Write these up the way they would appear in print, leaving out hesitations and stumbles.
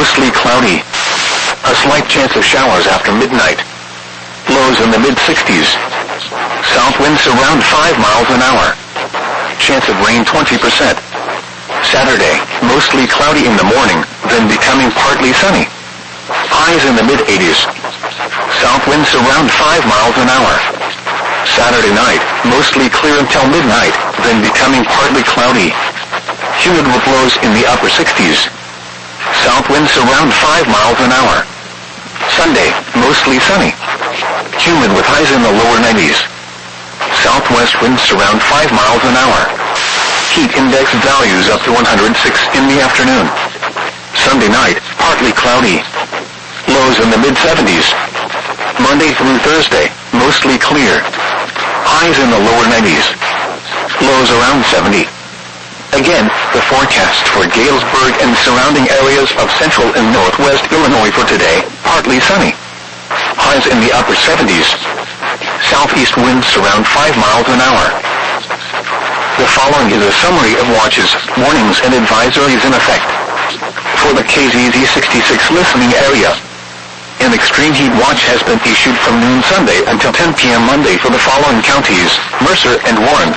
mostly cloudy. A slight chance of showers after midnight. Lows in the mid-60s. South winds around 5 miles an hour. Chance of rain 20%. Saturday, mostly cloudy in the morning, then becoming partly sunny. Highs in the mid-80s. South winds around 5 miles an hour. Saturday night, mostly clear until midnight, then becoming partly cloudy. Humid with lows in the upper 60s. South winds around 5 miles an hour. Sunday, mostly sunny. Humid with highs in the lower 90s. Southwest winds around 5 miles an hour. Heat index values up to 106 in the afternoon. Sunday night, partly cloudy. Lows in the mid-70s. Monday through Thursday, mostly clear. Highs in the lower 90s. Lows around 70. Again, the forecast for Galesburg and surrounding areas of central and northwest Illinois for today, partly sunny. Highs in the upper 70s. Southeast winds around 5 miles an hour. The following is a summary of watches, warnings, and advisories in effect. For the KZZ66 listening area, an extreme heat watch has been issued from noon Sunday until 10 p.m. Monday for the following counties, Mercer and Warren.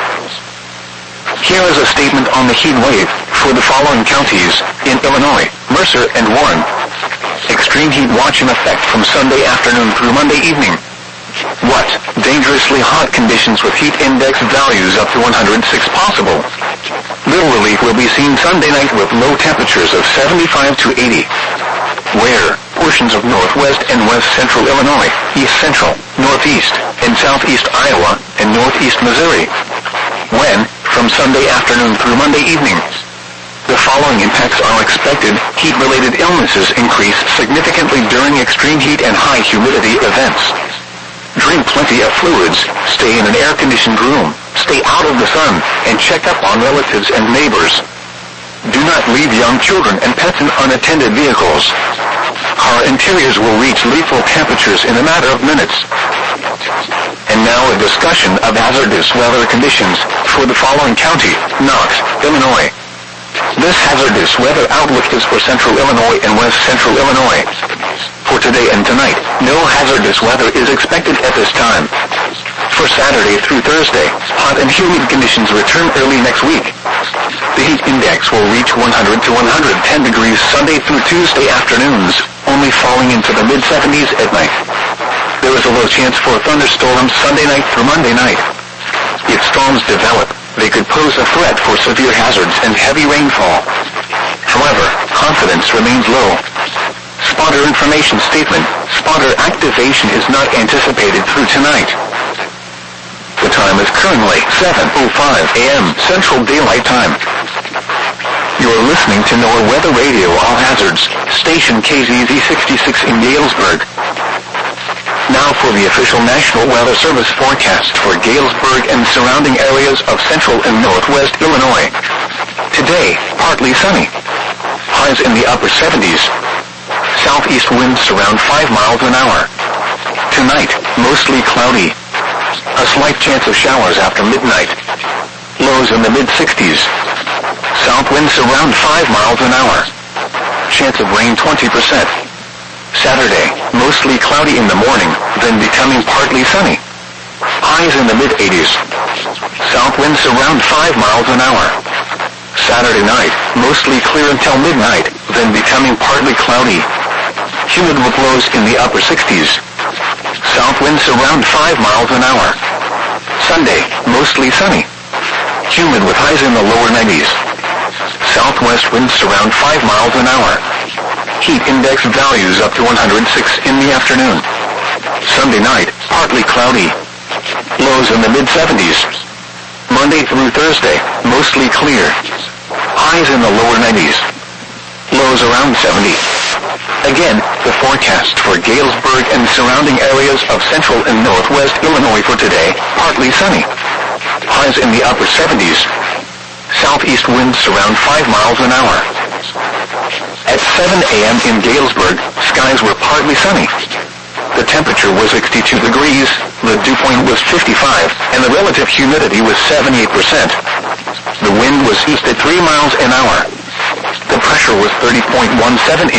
Here is a statement on the heat wave for the following counties in Illinois, Mercer and Warren. Extreme heat watch in effect from Sunday afternoon through Monday evening. What? Dangerously hot conditions with heat index values up to 106 possible. Little relief will be seen Sunday night with low temperatures of 75 to 80. Where? Portions of northwest and west central Illinois, east central, northeast, and southeast Iowa, and northeast Missouri. When? From Sunday afternoon through Monday evening. The following impacts are expected. Heat-related illnesses increase significantly during extreme heat and high humidity events. Drink plenty of fluids, stay in an air-conditioned room, stay out of the sun, and check up on relatives and neighbors. Do not leave young children and pets in unattended vehicles. Car interiors will reach lethal temperatures in a matter of minutes. And now a discussion of hazardous weather conditions for the following county, Knox, Illinois. This hazardous weather outlook is for central Illinois and west central Illinois. For today and tonight, no hazardous weather is expected at this time. For Saturday through Thursday, hot and humid conditions return early next week. The heat index will reach 100 to 110 degrees Sunday through Tuesday afternoons, only falling into the mid-70s at night. There is a low chance for thunderstorms Sunday night through Monday night. If storms develop, they could pose a threat for severe hazards and heavy rainfall. However, confidence remains low. Spotter information statement. Spotter activation is not anticipated through tonight. The time is currently 7:05 a.m. Central Daylight Time. You are listening to NOAA Weather Radio All Hazards, station KZZ66 in Galesburg. Now for the official National Weather Service forecast for Galesburg and surrounding areas of central and northwest Illinois. Today, partly sunny. Highs in the upper 70s. Southeast winds around 5 miles an hour. Tonight, mostly cloudy. A slight chance of showers after midnight. Lows in the mid-60s. South winds around 5 miles an hour. Chance of rain 20%. Saturday, mostly cloudy in the morning, then becoming partly sunny. Highs in the mid-80s. South winds around 5 miles an hour. Saturday night, mostly clear until midnight, then becoming partly cloudy. Humid with lows in the upper 60s. South winds around 5 miles an hour. Sunday, mostly sunny. Humid with highs in the lower 90s. Southwest winds around 5 miles an hour. Heat index values up to 106 in the afternoon. Sunday night, partly cloudy. Lows in the mid-70s. Monday through Thursday, mostly clear. Highs in the lower 90s. Lows around 70. Again, the forecast for Galesburg and surrounding areas of central and northwest Illinois for today, partly sunny. Highs in the upper 70s. Southeast winds around 5 miles an hour. At 7 a.m. in Galesburg, skies were partly sunny. The temperature was 62 degrees, the dew point was 55, and the relative humidity was 78%. The wind was east at 3 miles an hour. The pressure was 30.17